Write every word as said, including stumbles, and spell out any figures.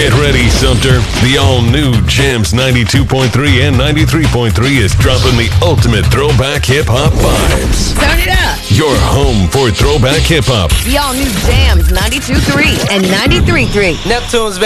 Get ready, Sumter. The all-new Jams ninety-two point three and ninety-three point three is dropping the ultimate throwback hip-hop vibes. Turn it up. Your home for throwback hip-hop. The all-new Jams ninety-two point three and ninety-three point three. Neptune's